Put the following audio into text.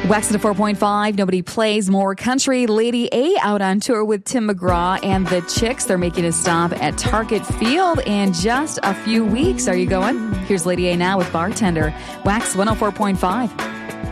Wax at a 4.5. Nobody plays more country. Lady A out on tour with Tim McGraw and the Chicks. They're making a stop at Target Field in just a few weeks. Are you going? Here's Lady A now with Bartender. Wax 104.5.